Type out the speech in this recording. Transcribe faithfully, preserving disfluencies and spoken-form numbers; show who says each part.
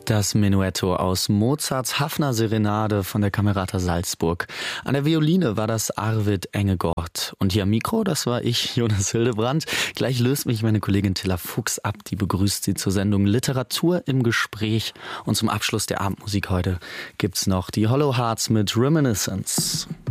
Speaker 1: Das Menuetto aus Mozarts Hafner Serenade von der Camerata Salzburg. An der Violine war das Arvid Engegott. Und hier am Mikro, das war ich, Jonas Hildebrand. Gleich löst mich meine Kollegin Tilla Fuchs ab. Die begrüßt Sie zur Sendung Literatur im Gespräch. Und zum Abschluss der Abendmusik heute gibt's noch die Hollow Hearts mit Reminiscence.